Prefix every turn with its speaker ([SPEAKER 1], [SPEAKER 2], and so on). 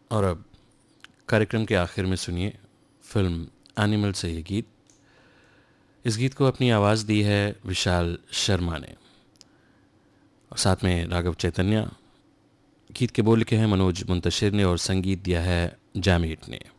[SPEAKER 1] और अब कार्यक्रम के आखिर में सुनिए फिल्म एनिमल से ये गीत। इस गीत को अपनी आवाज़ दी है विशाल शर्मा ने और साथ में राघव चैतन्या। गीत के बोल लिखे हैं मनोज मुंतशिर ने और संगीत दिया है जैमिट ने।